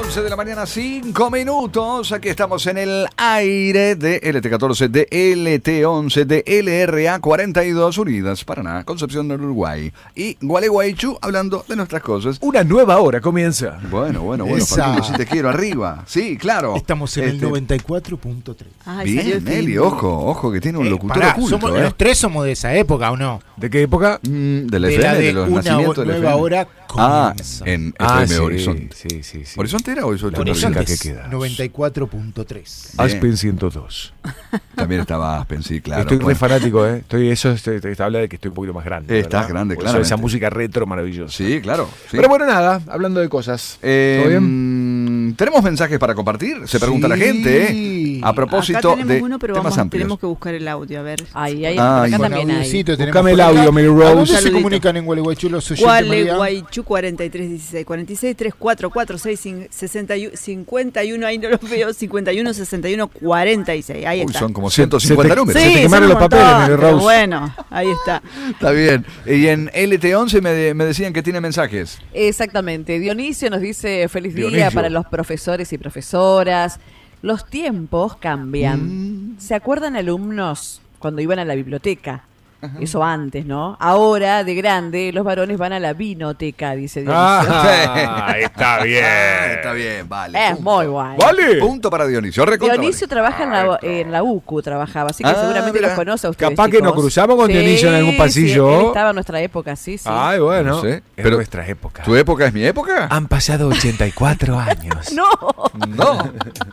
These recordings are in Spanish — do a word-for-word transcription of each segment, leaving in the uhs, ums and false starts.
once de la mañana, cinco minutos. Aquí estamos en el aire de L T catorce, de L T once, de L R A cuarenta y dos, Unidas, Paraná, Concepción del Uruguay. Y Gualeguaychú, hablando de nuestras cosas. Una nueva hora comienza. Bueno, bueno, bueno, Esa. Facundo, si te quiero arriba. Sí, claro. Estamos en Este, el noventa y cuatro punto tres. Ay, salió Bien, el Nelly, fin. ojo, ojo, que tiene un Eh, locutor pará, oculto, somos- ¿eh? Los tres somos de esa época, ¿o no? ¿De qué época? Mm, de la de F M, la de, de los una nacimientos de la nueva F M. hora Ah, comienza. en Ah, F M sí, Horizonte. sí, sí, sí. ¿Horizonte era o eso? La Horizonte? música Horizontes, que queda. noventa y cuatro punto tres. Bien. Aspen ciento dos. También estaba Aspen, sí, claro. Estoy muy Bueno. fanático, ¿eh? Estoy, eso estoy, estoy- habla de que estoy un poquito más grande. Estás ¿verdad? grande, Por eso claramente. esa música retro maravillosa. Sí, claro. sí. Pero bueno, nada, hablando de cosas. Eh, ¿Todo bien? mm, ¿Tenemos mensajes para compartir? Se pregunta la Sí. gente, ¿eh? A propósito Acá tenemos de uno, pero temas vamos, amplios. tenemos que buscar el audio, a ver. Ahí, ahí, Ay, acá con también hay. Audiocito tenemos Buscame el por acá. audio, Mary ¿A Rose. dónde se Saludito. comunican en Gualeguaychú los oyentes, María? Gualeguaychú cuarenta y tres dieciséis cuarenta y seis tres cuatro cuatro seis sesenta y uno cincuenta y uno, ahí no lo veo, cincuenta y uno sesenta y uno cuarenta y seis, ahí Uy, está. son como Se- ciento cincuenta se te- números. se te quemaron son los un papeles, montón, Mary pero Rose. bueno, ahí está. Está bien. Y en L T once me, de- me decían que tiene mensajes. Exactamente. Dionisio nos dice feliz día Dionisio. para los profesores y profesoras. Los tiempos cambian. ¿Se acuerdan alumnos cuando iban a la biblioteca? Eso antes, ¿no? Ahora, de grande, los varones van a la vinoteca, dice Dionisio. Ah, está bien. Ah, está bien, vale. Es punto. muy guay. ¿Vale? Punto para Dionisio. recontra Dionisio vale. trabaja en la, en la U C U, trabajaba, así que Ah, seguramente mira. los conoce a ustedes. Capaz que nos chicos. cruzamos con Dionisio en algún pasillo. Sí, él estaba en nuestra época, sí, sí. Ay, bueno. No sé, Es pero- nuestra época. ¿Tu época es mi época? Han pasado ochenta y cuatro años. No. No.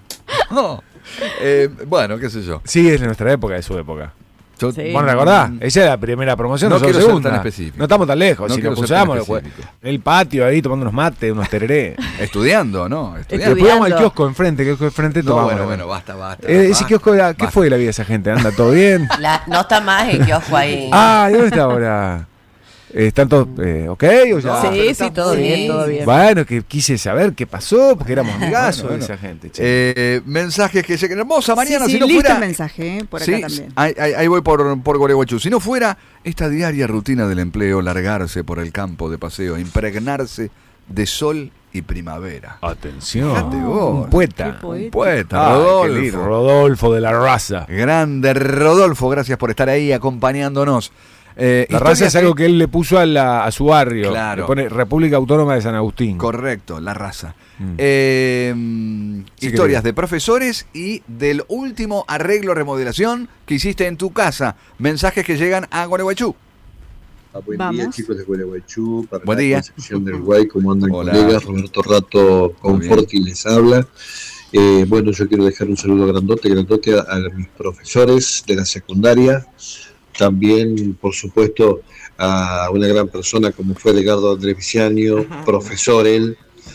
No. Eh, bueno, qué sé yo. Sí, es de nuestra época, de su época. Yo- Sí. Bueno, ¿recordás? Esa es la primera promoción, No nosotros quiero ser segunda. tan específico. No estamos tan lejos. No si quiero nos ser tan cruzamos específico. en el patio ahí tomando unos mates, unos tereré. Estudiando, ¿no? Estudiando. Después Estudiando. vamos al kiosco enfrente, que kiosco enfrente No, tomamos. bueno, bueno, basta, basta. Eh, ese basta. kiosco era, ¿qué Basta. fue la vida de esa gente? ¿Anda todo bien? La- no está más el kiosco ahí. Ah, ¿y dónde está ahora? Eh, ¿Están todos eh, ok o ya? No, Sí, pero sí, está- todo sí. bien, todo bien. Bueno, que quise saber qué pasó, porque éramos amigazos Bueno, de bueno. esa gente. che. Eh, mensajes que lleguen. Hermosa mañana, sí, sí, si no listo fuera. el mensaje, ¿eh? Por acá Sí, también. ahí, ahí- ahí voy por, por Gualeguaychú. Si no fuera esta diaria rutina del empleo, largarse por el campo de paseo, impregnarse de sol y primavera. Atención. Fíjate vos. Un poeta. Qué poeta. Un poeta, Ay, Rodolfo. qué lindo, Rodolfo de la raza. Grande Rodolfo, gracias por estar ahí acompañándonos. Eh, La raza historias es algo que él le puso a, la- a su barrio. Claro. Le pone República Autónoma de San Agustín. Correcto, la raza. Mm. Eh, mm, Sí, historias querido. de profesores y del último arreglo remodelación que hiciste en tu casa. Mensajes que llegan a Gualeguaychú. Ah, buen Vamos. día, chicos de Gualeguaychú, para Buen la día. Concepción del Uruguay, como andan Hola. colegas, Roberto Rato Muy Conforti les habla. Eh, bueno, yo quiero dejar un saludo grandote, grandote a, a mis profesores de la secundaria, también, por supuesto, a una gran persona como fue Edgardo Andrés Viciano, profesor él,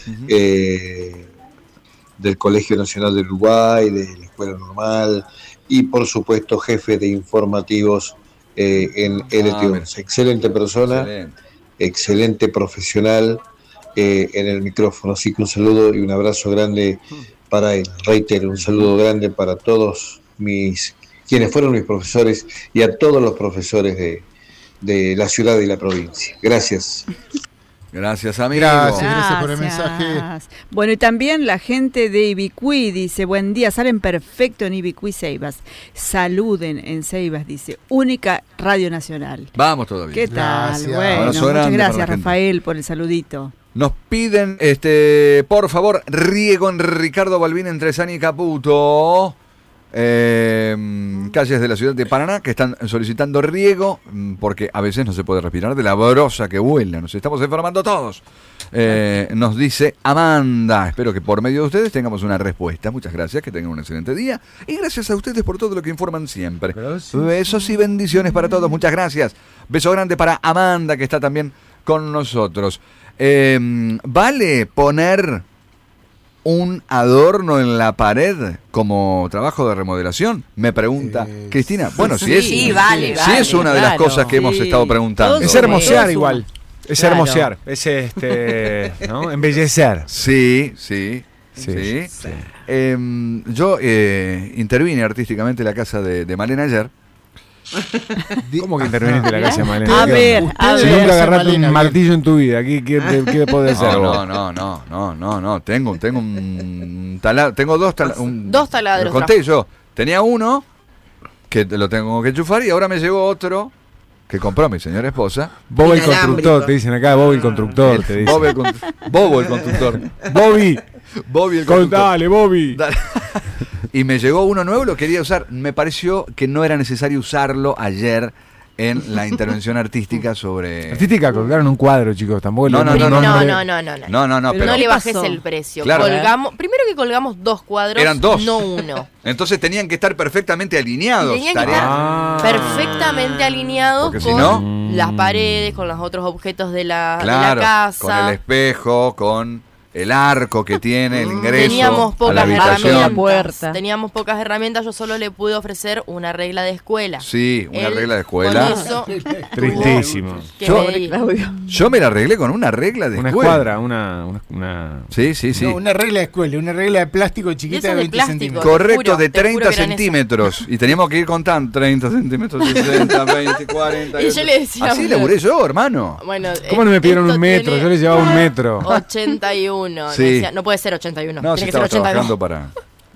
eh, del Colegio Nacional del Uruguay, de la Escuela Normal, y por supuesto jefe de informativos eh, en L T once. Excelente persona, Excelente. excelente profesional eh, en el micrófono. Así que un saludo y un abrazo grande para él. Reitero, un saludo grande para todos mis, quienes fueron mis profesores y a todos los profesores de, de la ciudad y la provincia. Gracias. Gracias, amigo. Gracias. gracias por el mensaje. Bueno, y también la gente de Ibicuí dice, buen día, salen perfecto en Ibicuí Ceibas. Saluden en Ceibas, dice, única radio nacional. Vamos todavía. ¿Qué tal? Gracias. Bueno, Abrazo muchas grande para la gracias, gente. Rafael, por el saludito. Nos piden, este, por favor, riego en Ricardo Balbín entre Sani y Caputo. Eh, calles de la ciudad de Paraná que están solicitando riego mm, porque a veces no se puede respirar de la brosa que vuela. Nos estamos enfermando todos. Eh, nos dice Amanda. Espero que por medio de ustedes tengamos una respuesta. Muchas gracias, que tengan un excelente día. Y gracias a ustedes por todo lo que informan siempre. Gracias. Besos y bendiciones para todos. Muchas gracias. Beso grande para Amanda, que está también con nosotros. Eh, ¿Vale poner un adorno en la pared como trabajo de remodelación? Me pregunta Eh, Cristina. Bueno, sí, si es, sí, vale, si vale, es una de las claro. cosas que hemos Sí, estado preguntando. todos Es Bueno, hermosear todo igual. suma. Es Claro. hermosear. Es este, ¿no? Embellecer. Sí, sí. Sí. Sí. Eh, yo eh, intervine artísticamente en la casa de, de Malena ayer ¿Cómo que interveniste en la casa de Malena? A ver, a Si ver. nunca agarraste Malena, un martillo en tu vida, ¿qué, qué, qué, qué podés hacer No, vos? no, no, no, no, no. Tengo, tengo un taladro, tengo dos taladros. Dos taladros Lo conté yo. Tenía uno que lo tengo que enchufar y ahora me llegó otro que compró mi señora esposa. Bob el Inalámbrico. constructor, te dicen acá, Bob el constructor, te dicen. Bob el, con- Bobo el constructor. Bobby, Bobby el constructor. contale, Bobby. Dale. Y me llegó uno nuevo, lo quería usar. Me pareció que no era necesario usarlo ayer en la intervención artística sobre... Artística, colgaron un cuadro, chicos, tampoco No, le no, ponen no, No, nombre. no, no, no, no. No, no, no, Pero pero... No le ¿qué bajes pasó? el precio. Claro. Colgamos, primero que colgamos dos cuadros, Eran dos. no uno. Entonces tenían que estar perfectamente alineados. Y tenían que Tarea- estar Ah. perfectamente alineados Porque si con no- las paredes, con los otros objetos de la, de Claro, la casa. con el espejo, con el arco que tiene, el ingreso Teníamos a la pocas habitación. herramientas. Puerta. Teníamos pocas herramientas. Yo solo le pude ofrecer una regla de escuela. Sí, una Él, regla de escuela. con eso, Tristísimo. tuvo que Yo- medir. Claudio. Yo me la arreglé con una regla de Una escuela. escuadra, una, una, una- Sí, sí, sí. No, una regla de escuela, una regla de plástico chiquita Eso de de veinte plástico. centímetros. Correcto, Te juro, de te juro treinta que eran centímetros. Y teníamos que ir contando treinta centímetros, sesenta, veinte, cuarenta. Y yo le decía, Así bueno, laburé yo, hermano. Bueno, ¿Cómo no me pidieron esto un metro? tiene Yo les llevaba un metro. ochenta y uno. Sí. Me decía, no puede ser ochenta y uno. No, si tiene que ser estaba ochenta y dos. trabajando para...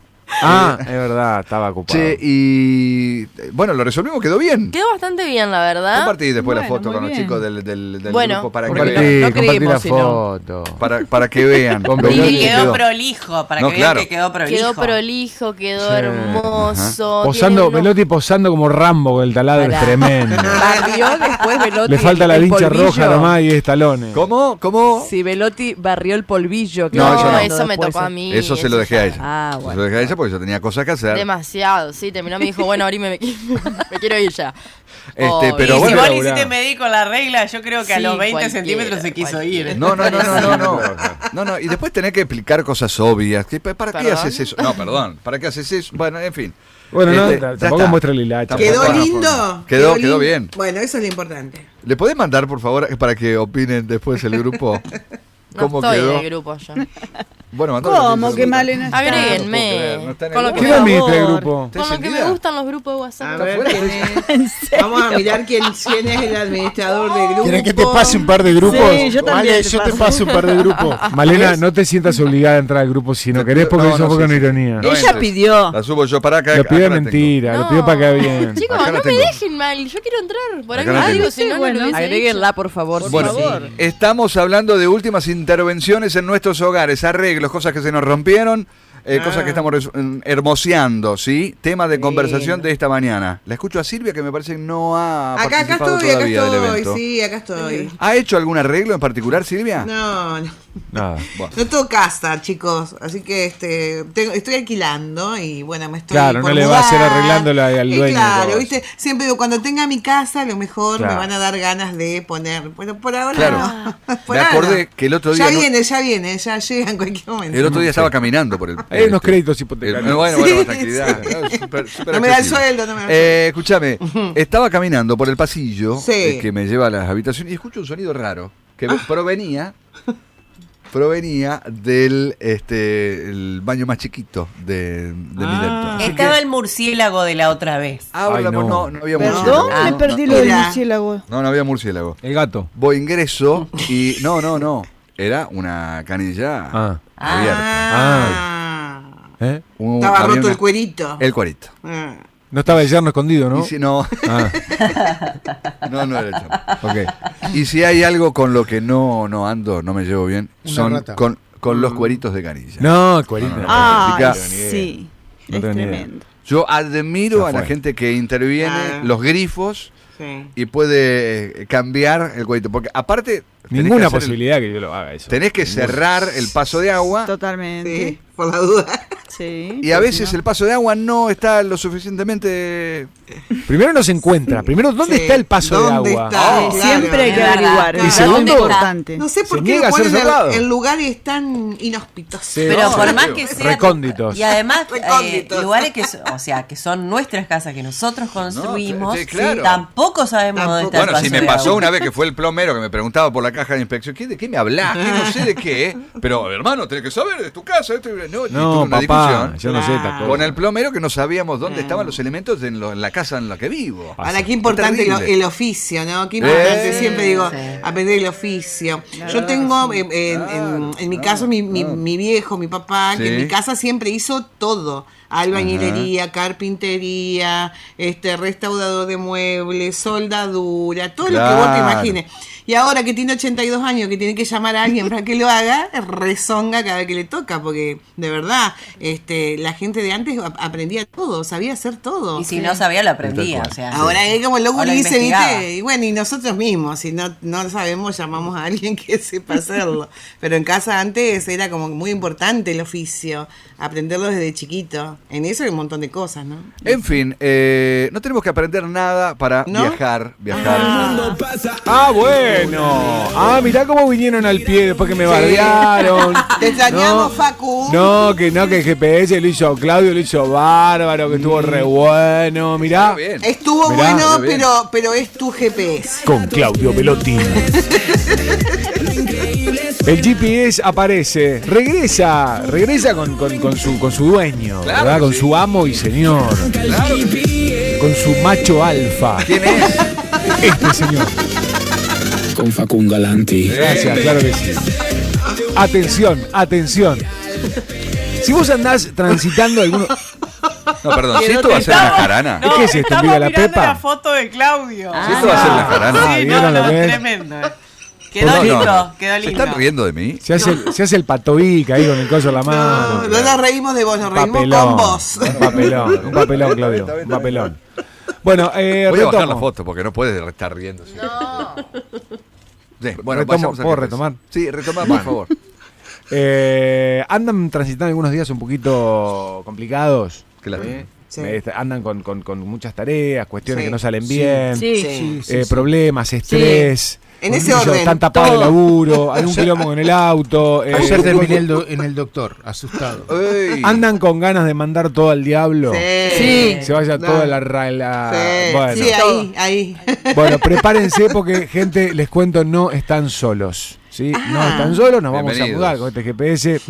Ah, es verdad, estaba ocupado. Che, y... Bueno, lo resolvimos, quedó bien. Quedó bastante bien, la verdad. Compartí después la Bueno, foto muy con los bien. chicos del, del, del Bueno, grupo para que porque vean. Compartí, no compartí creímos, la si no. foto. Para, para que vean. Con lo Belén bien Y que quedó quedó. prolijo, para No, que claro. vean que quedó prolijo. Quedó prolijo, quedó Sí. hermoso. Posando, tiene unos- Velotti posando como Rambo con el taladro, es Pará. tremendo. Barrió después Velotti. Le falta la el vincha polvillo. roja nomás y es talones. ¿Cómo? ¿Cómo? Si Velotti barrió el polvillo. que No, va eso no. quedando eso me después. tocó a mí. Eso se lo dejé a ella. Ah, Se bueno. lo dejé a ella porque yo tenía cosas que hacer. Demasiado, sí. Terminó, me dijo, bueno, ahorita me, me quiero ir ya. Este, Obvio. pero Y bueno, si vos laburá. hiciste medir con la regla, yo creo que a Sí, los veinte cualquiera, centímetros se quiso cualquiera. ir. No, no, no, no, no, no. No, no, y después tenés que explicar cosas obvias. que, ¿Para qué ¿Perdón? haces eso? No, perdón. ¿Para qué haces eso? Bueno, en fin. Bueno, no, Este, ta- ya tampoco está. muestra el hilacha. Tampoco, ¿Quedó bueno, lindo? Quedó, quedó lindo. bien. Bueno, eso es lo importante. ¿Le podés mandar, por favor, para que opinen después el grupo? No ¿Cómo estoy quedó? en el grupo yo. Bueno, mandalo. ¿Cómo que Malena está? Agréguenme. No está en el Con lo grupo. que ¿Quién me, administra el favor. grupo? ¿Estás con lo que me encendida? gustan los grupos de WhatsApp. A ¿Está ver, fuera? quién es. Vamos a mirar quién, quién es el administrador del grupo. ¿Quieres que te pase un par de grupos? Sí, yo también Vale, te yo te paso. paso un par de grupos. Malena, no te sientas obligada a entrar al grupo si no querés, porque No, eso no, fue sí, con sí. ironía. No Ella entres. pidió. La subo yo para acá. Lo acá pidió la tengo. mentira, lo pidió para que bien. Chicos, Acá la no me tengo. dejen mal. Yo quiero entrar. Por Acá acá la tengo. digo, si no, no Bueno. lo hubiese Agréguenla, dicho. por favor. Por Bueno, favor. estamos hablando de últimas intervenciones en nuestros hogares, arreglos, cosas que se nos rompieron, eh, Ah. cosas que estamos res- mm, hermoseando, ¿sí? Tema de Lindo. conversación de esta mañana. La escucho a Silvia, que me parece que no ha Acá, acá participado estoy, acá todavía del estoy. evento. Sí, acá estoy. ¿Ha hecho algún arreglo en particular, Silvia? No, no. Nada. Bueno. No tengo casa, chicos, así que este tengo, estoy alquilando y bueno, me estoy Claro, por no le va a hacer mudar. arreglándolo al Y dueño de claro, todo. viste, siempre digo, cuando tenga mi casa, a lo mejor Claro. me van a dar ganas de poner, bueno, por ahora Claro. no. Por Me ahora acordé no. que el otro Ya día no- viene, ya viene, ya llega en cualquier momento. El otro día estaba caminando por el... Hay unos este, créditos el- hipotecarios. bueno, Sí, bueno, tranquilidad. sí. No, súper- súper No me da el accesible. sueldo, no me da el Eh, escúchame, estaba caminando por el pasillo Sí. eh, que me lleva a las habitaciones y escucho un sonido raro que Ah. provenía provenía del este el baño más chiquito de, de mi Ah. depto. Así Estaba que el murciélago de la otra vez. abro Ay, la pu- no. no, no había ¿Perdón? murciélago. Me No, perdí no, lo del Mira. murciélago. no, no había murciélago. El gato. Voy ingreso y no, no, no, era una canilla Ah. abierta. Ah. ¿Eh? Un- Estaba había roto una- el cuerito. El cuarito. Ah. No estaba el yerno escondido, ¿no? Y si no, Ah, no, no era el chamo. ok. Y si hay algo con lo que no, no ando, no me llevo bien, Una son rata. con, con los cueritos de canilla. No, el cuerito. No, no, no. Ah, Chica, sí. No Es tengo ni idea. tremendo. Yo admiro Ya a la fue. gente que interviene Ah. los grifos Sí. y puede eh, cambiar el cuerito. Porque aparte, tenés que Ninguna hacer el- posibilidad que yo lo haga eso. tenés que cerrar el paso de agua Totalmente. Sí, por la duda. Sí. y a veces el paso de agua no está lo suficientemente... Primero no se encuentra. Primero, ¿dónde Sí. está el paso de ¿Dónde agua? está? Oh, Claro. Siempre hay que es verdad. averiguar. Y Es segundo, importante. No sé por Se qué niega lo a ser ponen cerrado. en, en lugares tan inhóspitos. Sí. Pero No, por sí, más sí. que sea. Recónditos. Y además, eh, Recónditos. lugares que, son- o sea, que son nuestras casas, que nosotros construimos, sí, claro. tampoco sabemos dónde está Bueno, el paso si me de pasó agua. una vez que fue el plomero que me preguntaba por la caja de inspección, ¿qué, ¿de qué me hablás? Que no sé de qué, pero hermano, tenés que saber, de tu casa. Esto, no, y tuve No, una papá, construcción. yo no sé estas cosas. Con el plomero que no sabíamos dónde estaban los elementos en, lo- en la casa en la que vivo. Ahora, qué importante lo- Terrible. el oficio, ¿no? Qué importante, Eh, siempre digo, sí. aprender el oficio. Yo tengo, eh, eh, en, en- en mi caso, mi, mi, mi viejo, mi papá, que Sí. en mi casa siempre hizo todo. Albañilería, carpintería, este restaurador de muebles, soldadura, todo lo que vos te Claro. imagines. Y ahora que tiene ochenta y dos años, que tiene que llamar a alguien para que lo haga, rezonga cada vez que le toca, porque de verdad, este, la gente de antes ap- aprendía todo, sabía hacer todo. Y si no sabía, lo aprendía. Tal O sea, Ahora es como lo O lo dice, investigaba. ¿viste? Y bueno, y nosotros mismos, si no, no lo sabemos, llamamos a alguien que sepa hacerlo. Pero en casa antes era como muy importante el oficio, aprenderlo desde chiquito. En eso hay un montón de cosas, ¿no? En fin, eh, no tenemos que aprender nada para ¿No? viajar. Viajar. Ah, Ah, bueno. Ah, mirá cómo vinieron al pie después que me bardearon. Te extrañamos, No. Facu. No, que no, que el G P S lo hizo Claudio, lo hizo bárbaro, que estuvo re bueno. Mirá. Muy bien. Estuvo Mirá, bueno, muy bien. pero, pero es tu G P S. Con Claudio Velotti. El G P S aparece, regresa, regresa con, con- con su, con su dueño, Claro ¿verdad? que Con sí. su amo y señor, Claro que sí. con su macho alfa. ¿Quién es? Este señor. Con Facundo Galanti. Gracias, claro que sí. Atención, atención. Si vos andás transitando alguno. No, perdón, si esto va a ser una jarana. ¿Qué es esto? ¿Viva la Pepa? foto de Claudio. Si esto va a ser una jarana. Ah, ¿vieron lo que es? Tremendo. eh. No, Quedó no, lindo, no. quedó ¿Se lindo. están riendo de mí? Se hace, el- se hace el patoica ahí con el coso en la mano. No, no nos reímos de vos, nos reímos Papelón. con vos. Un papelón, un papelón, Claudio. Un papelón. Bueno, eh, Voy a bajar retomo. la foto porque no puedes estar riéndose. No. Sí, bueno, Retomo, vayamos a ¿puedo G P S. retomar? Sí, retomar, por favor. Eh, andan transitando algunos días un poquito complicados. Que la- ¿eh? Sí. Eh, Andan con, con- con muchas tareas, cuestiones Sí. que no salen Sí. bien, Sí. Sí. eh, problemas, estrés. En ese Ellos orden, Están tapados de todo. laburo, algún quilombo con el auto. eh, Ayer terminé el do- en el doctor, asustado. Ey. Andan con ganas de mandar todo al diablo. Sí. Se vaya No. toda la... ra- la- Sí, bueno. sí, ahí, ahí. Bueno, prepárense porque, gente, les cuento, no están solos. ¿sí? No Ah. están solos, nos vamos a Bienvenidos. mudar con este G P S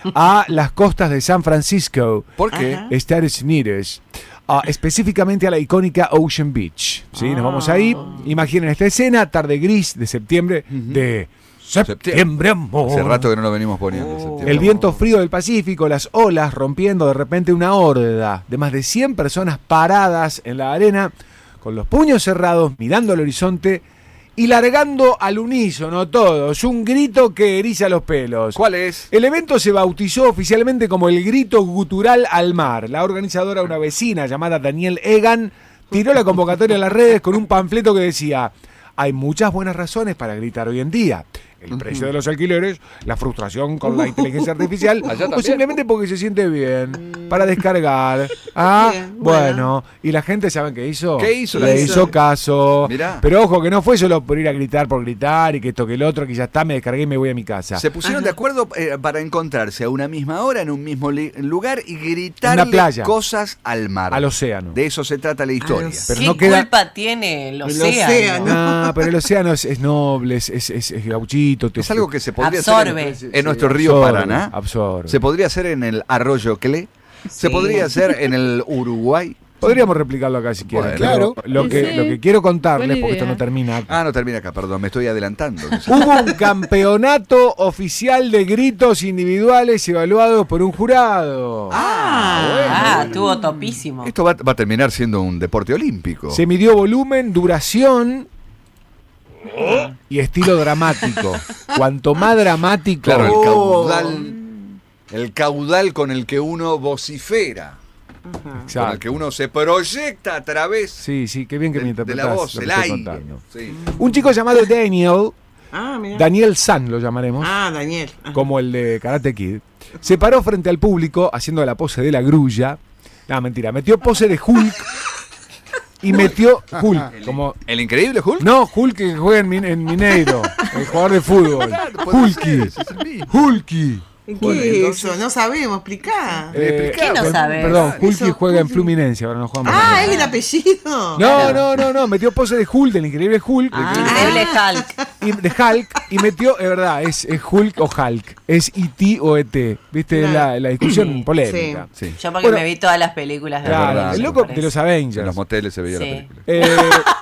a las costas de San Francisco, ¿Por qué? Ajá. Estados Unidos. Ah, específicamente a la icónica Ocean Beach. ¿sí? Nos vamos ahí. Imaginen esta escena, tarde gris de septiembre de septiembre, amor. Hace rato que no lo venimos poniendo. septiembre. El viento frío del Pacífico, las olas rompiendo de repente una horda de más de cien personas paradas en la arena, con los puños cerrados, mirando al horizonte y largando al unísono todos un grito que eriza los pelos. ¿Cuál es? El evento se bautizó oficialmente como el Grito Gutural al Mar. La organizadora, una vecina llamada Daniel Egan, tiró la convocatoria a las redes con un panfleto que decía: hay muchas buenas razones para gritar hoy en día. El precio de los alquileres, la frustración con la inteligencia artificial, Allá o también. simplemente porque se siente bien, para descargar. Ah, Bien, bueno. bueno. Y la gente, ¿saben qué hizo? ¿Qué hizo la Le gente? hizo caso. Mirá. Pero ojo, que no fue solo por ir a gritar por gritar y que esto que el otro, que ya está, me descargué y me voy a mi casa. Se pusieron de acuerdo eh, para encontrarse a una misma hora en un mismo li- lugar y gritar En una playa. cosas al mar. Al océano. De eso se trata la historia. Al Pero ¿Qué no queda- culpa tiene el El océano? océano. Ah, pero el océano es, es noble, es, es, es- es gauchito. te- Es algo que se podría Absorbe. hacer en, en nuestro río absorbe, Paraná. absorbe. Se podría hacer en el arroyo Cle. Se Sí. podría hacer en el Uruguay. Podríamos replicarlo acá si quieren. Bueno. Claro. pero Lo Sí, que, sí. lo que quiero contarles, Buena porque esto idea. no termina acá. Ah, no termina acá, perdón, me estoy adelantando. Hubo un campeonato oficial de gritos individuales evaluados por un jurado. Ah, estuvo topísimo. Esto va, va a terminar siendo un deporte olímpico. Se midió volumen, duración y estilo dramático. Cuanto más dramático, Claro, el Oh. caudal. El caudal con el que uno vocifera. Con Exacto. el que uno se proyecta a través Sí, sí, qué bien que me de, de interpretás la voz, lo que el estoy aire. contando. Sí. Un chico llamado Daniel, Ah, mira. Daniel San lo llamaremos, Ah, Daniel. Ah. como el de Karate Kid, se paró frente al público haciendo la pose de la grulla. No, mentira, metió pose de Hulk y metió Hulk, como... ¿El increíble Hulk? No, Hulk que juega en, Min- en Mineiro, el jugador de fútbol. puede Hulky, ser, ese es el mismo. Hulky. ¿Qué Bueno, es entonces- eso? No sabemos, explicá. Eh, ¿Qué no per- sabes? Perdón, Hulky Eso, juega en Hulky. Fluminense, ahora no jugamos. Ah, con- es el apellido. No, no, no, no, metió pose de Hulk, del increíble Hulk. Ah, increíble Hulk. y, de Hulk y metió, es verdad, es, es Hulk o Hulk, es E T o E T, ¿viste? No. La, la discusión polémica. Sí. Yo porque Bueno, me vi todas las películas de Claro, verdad, el me loco parece. de los En Avengers. los moteles se veía Sí. la película. Eh,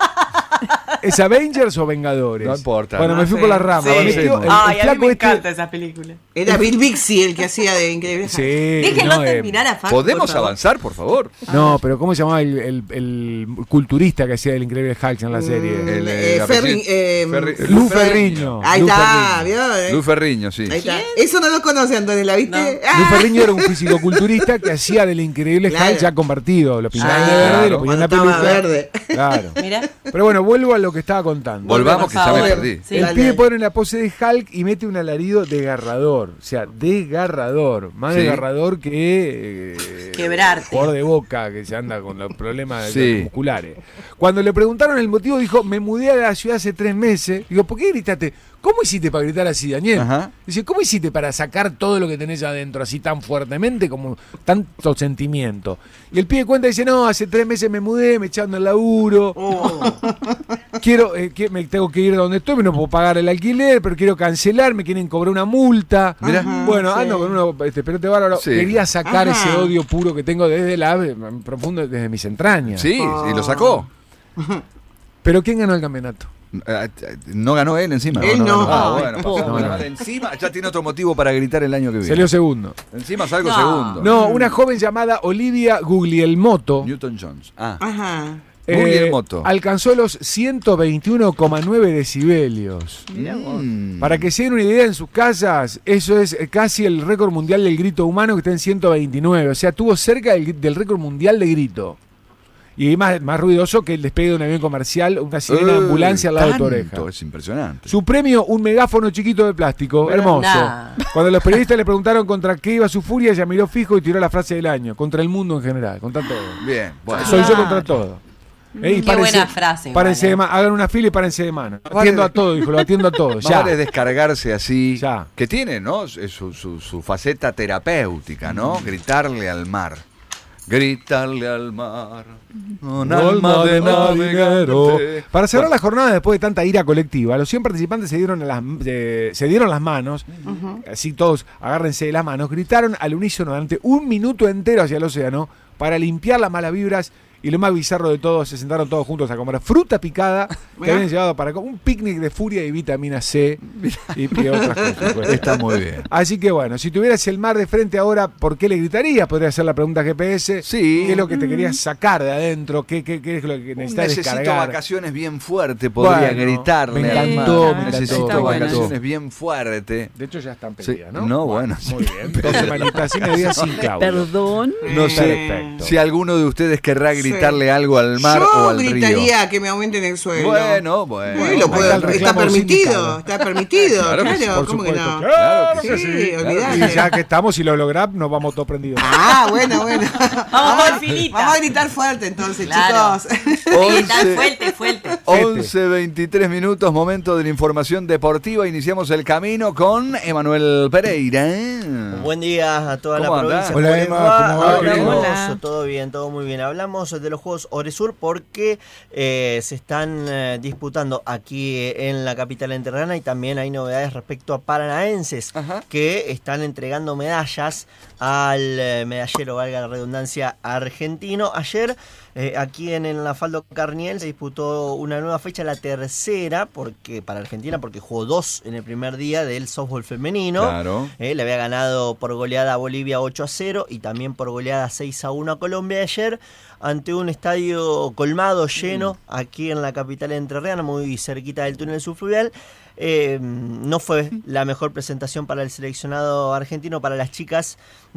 ¿Es Avengers o Vengadores? No importa. Bueno, No me fui sé. por la rama. Sí. Metió el, Ay, el a mí flaco me este- encanta esa película. Era Bill Bixby el que hacía de Increíble Hulk. Sí, Déjenlo no, eh, terminar a Facu, ¿Podemos por favor. avanzar, por favor? No, pero ¿cómo se llamaba el, el- el culturista que hacía el increíble Hulk en la serie? El, Eh, eh, Ferri- Ferri- eh, Ferri- Lu Ferriño. Ahí Lu está, Ferriño. ¿vio? Eh, Lu Ferriño, sí. Ahí está. Eso no lo conoce Antonella, ¿viste? No. Ah. Lu Ferriño era un físico-culturista que hacía del increíble Claro. Hulk ya convertido. Lo pintaban Ah, de verde, claro. lo ponían en la Cuando estaba película. verde. Claro. Mira. Pero bueno, vuelvo a lo que estaba contando. Volvamos, por que ya me favor. perdí. Sí. El Dale, pibe dale. pone la pose de Hulk y mete un alarido desgarrador. O sea, desgarrador. Más Sí. desgarrador que. eh, Quebrarte. Jugador de Boca que se anda con los problemas Sí. musculares. Cuando le preguntaron el motivo, dijo: Me mudé a la ciudad hace tres meses. Digo, ¿por qué gritaste? ¿Cómo hiciste para gritar así, Daniel? Ajá. Dice, ¿cómo hiciste para sacar todo lo que tenés adentro así tan fuertemente, como tanto sentimiento? Y el pibe cuenta y dice: No, hace tres meses me mudé, me echaron del laburo. Oh. Quiero, eh, que me tengo que ir donde estoy, no puedo pagar el alquiler, pero quiero cancelar, me quieren cobrar una multa. Mirá. Bueno, sí. ando con uno, este, pelote bárbaro. Sí. Quería sacar Ajá. ese odio puro que tengo desde la profundo, desde mis entrañas. Sí, y lo sacó. Pero ¿quién ganó el campeonato? Eh, No ganó él encima. Él no. Ah, Ay, bueno, pobre. pasó. Bueno, encima ya tiene otro motivo para gritar el año que viene. Salió segundo. Encima salgo No. segundo. No, una joven llamada Olivia Guglielmoto Newton Jones. Ah, Ajá. Guglielmoto. alcanzó los ciento veintiuno coma nueve decibelios. Mm. Para que se den una idea en sus casas, eso es casi el récord mundial del grito humano, que está en ciento veintinueve. O sea, estuvo cerca del, del récord mundial de grito. Y más, más ruidoso que el despegue de un avión comercial, una sirena de Eh, ambulancia al lado de tu tanto, oreja. Es impresionante. Su premio, un megáfono chiquito de plástico, Bueno, hermoso. nah. Cuando los periodistas le preguntaron contra qué iba su furia, ella miró fijo y tiró la frase del año, contra el mundo en general, contra todo. Bien, bueno. Soy yo Claro. contra todo. Eh, y Qué buena frase, Párense igual, de eh. ma- hagan una fila y párense de mano. Vale. Atiendo a todo, dijo, lo atiendo a todo. Más Ya. vale descargarse así, Ya. que tiene, ¿no? Es Su, su, su faceta terapéutica, ¿no? Gritarle al mar. Gritarle al mar. Un alma de navegante. Para cerrar la jornada después de tanta ira colectiva, los cien participantes se dieron las, eh, se dieron las manos, así todos agárrense de las manos, gritaron al unísono durante un minuto entero hacia el océano para limpiar las malas vibras. Y lo más bizarro de todo, se sentaron todos juntos a comer fruta picada que Mirá. habían llevado para co- un picnic de furia y vitamina C y, y otras cosas. pues. Está muy bien. Así que bueno, si tuvieras el mar de frente ahora, ¿por qué le gritarías? Podría ser la pregunta G P S. Sí. ¿Qué es lo que te querías sacar de adentro? ¿Qué, qué, qué es lo que necesitas Necesito descargar? vacaciones bien fuerte, podría Bueno, gritarle. me al encantó, mar. me encantó. Necesito Está bueno. vacaciones bien fuerte. De hecho ya están Sí, pedidas, ¿no? no, bueno, Muy bien. Dos semanitas y media sin Claudio. Perdón. No sé Perfecto. si alguno de ustedes querrá gritarle algo al mar Yo o al río. gritaría que me aumenten el sueldo. Bueno, bueno. Sí, lo ahí puedo- está el está reclamo permitido, sindical. está permitido, Claro claro, que sí, Por ¿cómo que supuesto. no? Claro Sí, que sí. olvidate. Y ya que estamos y lo logramos, nos vamos todos prendidos. Ah, bueno, bueno. Vamos por filita. Vamos a gritar fuerte entonces, Claro. chicos. Gritar once, fuerte, fuerte. once veintitrés minutos, momento de la información deportiva. Iniciamos el camino con Emanuel Pereira. Buen día a toda la ¿Cómo provincia. andás? Hola, ¿Cómo les Emma, va? ¿cómo va, Hablamos, querido? todo bien, todo muy bien. Hablamos de los Juegos Oresur porque eh, se están eh, disputando aquí en la capital entrerriana y también hay novedades respecto a paranaenses Ajá. que están entregando medallas al eh, medallero, valga la redundancia, argentino. Ayer eh, aquí en el Faldo Carniel se disputó una nueva fecha, la tercera porque para Argentina, porque jugó dos en el primer día del softball femenino. Claro. Eh, le había ganado por goleada a Bolivia ocho a cero y también por goleada seis a uno a Colombia ayer ante un estadio colmado, lleno, aquí en la capital entrerriana, muy cerquita del túnel subfluvial. Eh, no fue la mejor presentación para el seleccionado argentino, para las chicas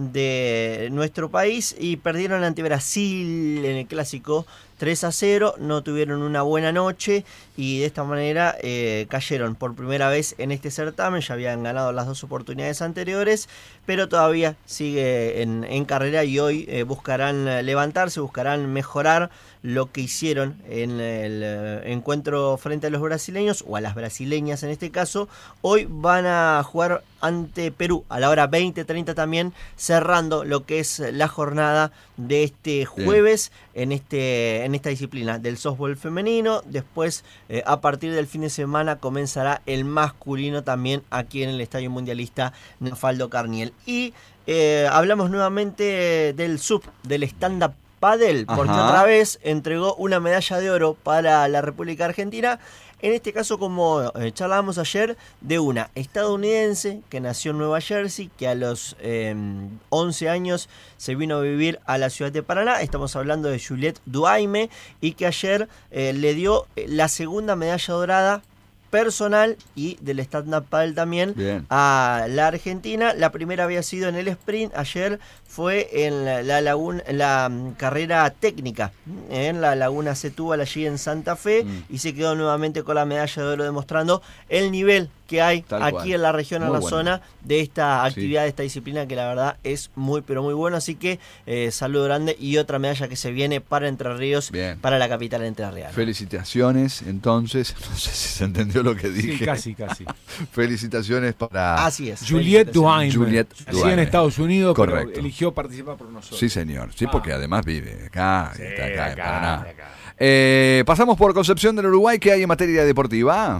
de nuestro país, y perdieron ante Brasil en el clásico tres a cero, no tuvieron una buena noche y de esta manera eh, cayeron por primera vez en este certamen. Ya habían ganado las dos oportunidades anteriores, pero todavía sigue en, en carrera y hoy eh, buscarán levantarse, buscarán mejorar lo que hicieron en el eh, encuentro frente a los brasileños, o a las brasileñas en este caso, hoy van a jugar ante Perú a la hora veinte treinta también, cerrando lo que es la jornada de este jueves en este en esta disciplina del softball femenino. Después, eh, a partir del fin de semana, comenzará el masculino también aquí en el Estadio Mundialista Nafaldo Carniel. Y eh, hablamos nuevamente del sub, del stand-up paddle, porque Ajá. otra vez entregó una medalla de oro para la República Argentina. En este caso, como eh, charlábamos ayer, de una estadounidense que nació en Nueva Jersey, que a los eh, once años se vino a vivir a la ciudad de Paraná. Estamos hablando de Juliette Duhaime, y que ayer eh, le dio la segunda medalla dorada personal y del stand-up paddle también Bien. a la Argentina. La primera había sido en el sprint, ayer fue en la, la, laguna, en la um, carrera técnica, en la Laguna Setúbal, allí en Santa Fe, Mm. y se quedó nuevamente con la medalla de oro, demostrando el nivel que hay Tal aquí cual. en la región, Muy en la bueno. zona de esta Sí. actividad, de esta disciplina, que la verdad es muy, pero muy bueno. Así que eh, saludo grande, y otra medalla que se viene para Entre Ríos, Bien. para la capital entrerriana. Felicitaciones, entonces, no sé si se entendió lo que dije. Sí, casi, casi. Felicitaciones para Así es. Juliette Duhaime. Juliette Nació en Duhaime. Estados Unidos, Correcto. pero eligió participar por nosotros. Sí, señor. Sí, Ah. porque además vive acá, Sí, está acá, en acá, Paraná. acá. Eh, pasamos por Concepción del Uruguay. ¿Qué hay en materia deportiva?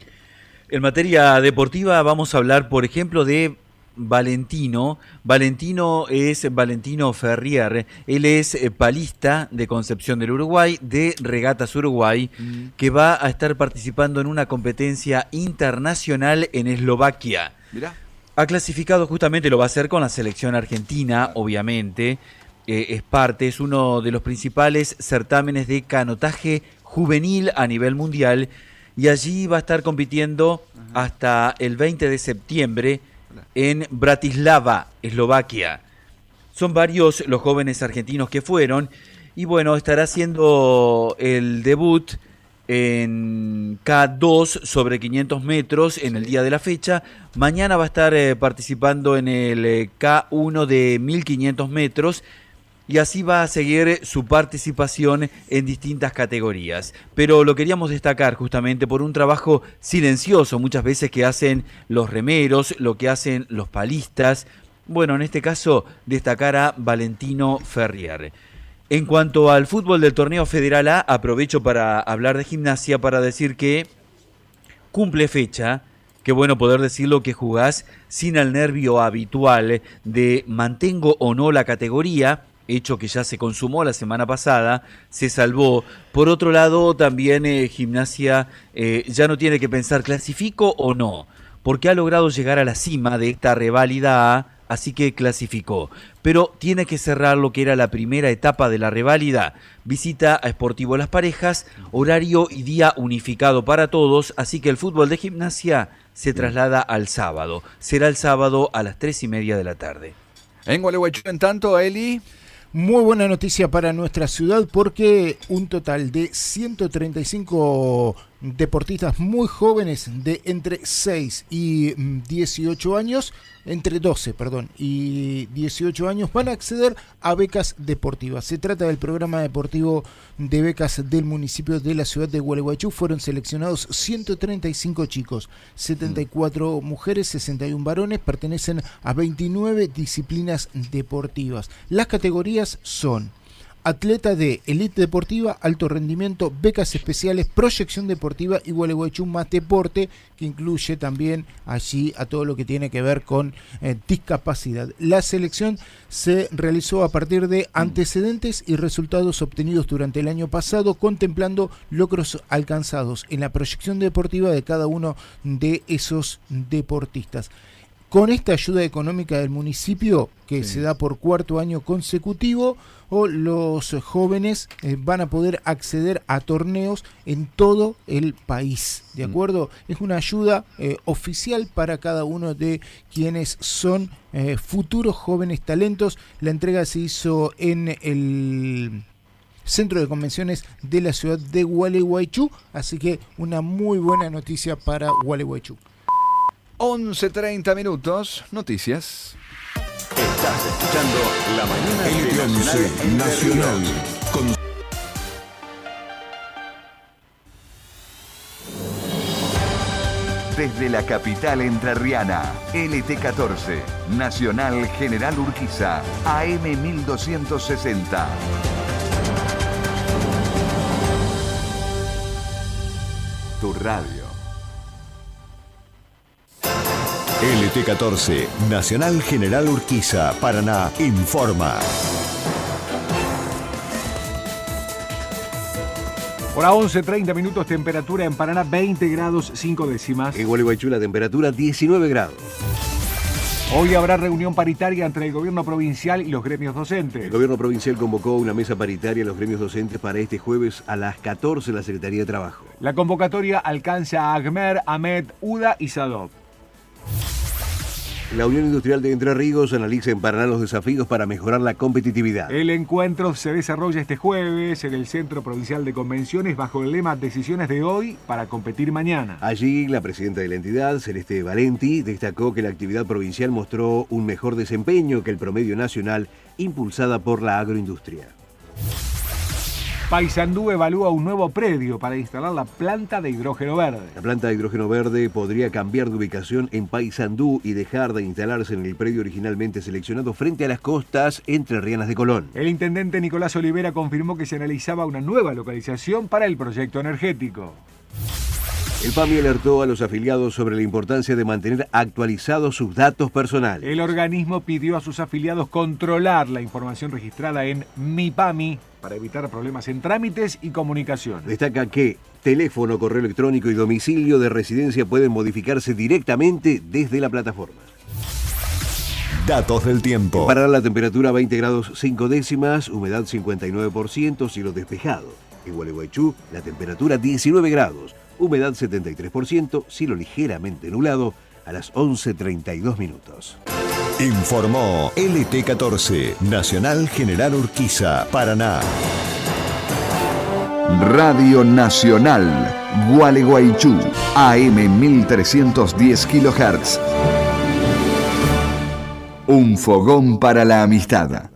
En materia deportiva vamos a hablar, por ejemplo, de Valentino. Valentino es Valentino Ferrier. Él es eh, palista de Concepción del Uruguay, de Regatas Uruguay, Mm. que va a estar participando en una competencia internacional en Eslovaquia. Mirá. Ha clasificado, justamente lo va a hacer con la selección argentina, obviamente. Eh, es parte, es uno de los principales certámenes de canotaje juvenil a nivel mundial, y allí va a estar compitiendo hasta el veinte de septiembre en Bratislava, Eslovaquia. Son varios los jóvenes argentinos que fueron, y bueno, estará haciendo el debut en K dos sobre quinientos metros en el día de la fecha. Mañana va a estar eh, participando en el eh, K uno de mil quinientos metros, y así va a seguir su participación en distintas categorías. Pero lo queríamos destacar justamente por un trabajo silencioso muchas veces que hacen los remeros, lo que hacen los palistas. Bueno, en este caso destacar a Valentino Ferrier. En cuanto al fútbol del torneo Federal A, aprovecho para hablar de Gimnasia, para decir que cumple fecha. Qué bueno poder decirlo, que jugás sin el nervio habitual de mantengo o no la categoría, hecho que ya se consumó la semana pasada, se salvó. Por otro lado, también eh, Gimnasia eh, ya no tiene que pensar clasifico o no, porque ha logrado llegar a la cima de esta reválida A, así que clasificó. Pero tiene que cerrar lo que era la primera etapa de la reválida. Visita a Sportivo Las Parejas, horario y día unificado para todos, así que el fútbol de Gimnasia se traslada al sábado. Será el sábado a las tres y media de la tarde. En Gualeguaychú, en tanto, Eli. Muy buena noticia para nuestra ciudad, porque un total de ciento treinta y cinco deportistas muy jóvenes de entre seis y dieciocho años, entre doce, perdón, y dieciocho años, van a acceder a becas deportivas. Se trata del programa deportivo de becas del municipio de la ciudad de Gualeguaychú. Fueron seleccionados ciento treinta y cinco chicos, setenta y cuatro mujeres, sesenta y uno varones, pertenecen a veintinueve disciplinas deportivas. Las categorías son atleta de elite deportiva, alto rendimiento, becas especiales, proyección deportiva y Gualeguaychú Más Deporte, que incluye también allí a todo lo que tiene que ver con eh, discapacidad. La selección se realizó a partir de antecedentes y resultados obtenidos durante el año pasado, contemplando logros alcanzados en la proyección deportiva de cada uno de esos deportistas. Con esta ayuda económica del municipio, que Sí. se da por cuarto año consecutivo, o los jóvenes eh, van a poder acceder a torneos en todo el país, ¿de acuerdo? Es una ayuda eh, oficial para cada uno de quienes son eh, futuros jóvenes talentos. La entrega se hizo en el Centro de Convenciones de la ciudad de Gualeguaychú, así que una muy buena noticia para Gualeguaychú. once treinta minutos, noticias. Estás escuchando La Mañana de Nacional, Nacional con... desde la capital entrerriana. L T catorce, Nacional General Urquiza, A M mil doscientos sesenta. Tu radio. L T catorce, Nacional General Urquiza, Paraná, informa. Hora once, treinta minutos, temperatura en Paraná veinte grados cinco décimas. En Gualeguaychú la temperatura diecinueve grados. Hoy habrá reunión paritaria entre el gobierno provincial y los gremios docentes. El gobierno provincial convocó una mesa paritaria a los gremios docentes para este jueves a las catorce en la Secretaría de Trabajo. La convocatoria alcanza a ACMER, AMET, UDA y SADOP. La Unión Industrial de Entre Ríos analiza en Paraná los desafíos para mejorar la competitividad. El encuentro se desarrolla este jueves en el Centro Provincial de Convenciones bajo el lema Decisiones de hoy para competir mañana. Allí, la presidenta de la entidad, Celeste Valenti, destacó que la actividad provincial mostró un mejor desempeño que el promedio nacional, impulsada por la agroindustria. Paysandú evalúa un nuevo predio para instalar la planta de hidrógeno verde. La planta de hidrógeno verde podría cambiar de ubicación en Paysandú y dejar de instalarse en el predio originalmente seleccionado frente a las costas entrerrianas de Colón. El intendente Nicolás Olivera confirmó que se analizaba una nueva localización para el proyecto energético. El PAMI alertó a los afiliados sobre la importancia de mantener actualizados sus datos personales. El organismo pidió a sus afiliados controlar la información registrada en Mi PAMI para evitar problemas en trámites y comunicación. Destaca que teléfono, correo electrónico y domicilio de residencia pueden modificarse directamente desde la plataforma. Datos del tiempo. Para la temperatura veinte grados cinco décimas, humedad cincuenta y nueve por ciento, cielo despejado. En Gualeguaychú, la temperatura diecinueve grados. Humedad setenta y tres por ciento, cielo ligeramente nublado a las once treinta y dos minutos. Informó L T catorce, Nacional General Urquiza, Paraná. Radio Nacional, Gualeguaychú, A M mil trescientos diez kilohertz. Un fogón para la amistad.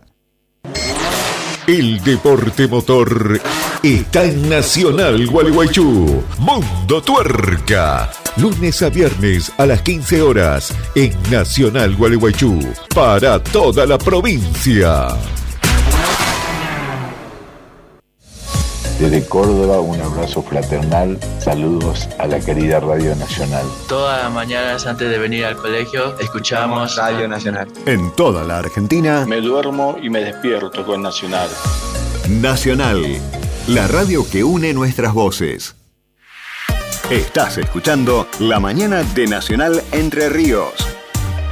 El deporte motor está en Nacional Gualeguaychú. Mundo Tuerca. Lunes a viernes a las quince horas en Nacional Gualeguaychú. Para toda la provincia. Desde Córdoba, un abrazo fraternal. Saludos a la querida Radio Nacional. Todas las mañanas antes de venir al colegio escuchamos Radio Nacional. En toda la Argentina. Me duermo y me despierto con Nacional. Nacional, la radio que une nuestras voces. Estás escuchando La Mañana de Nacional Entre Ríos.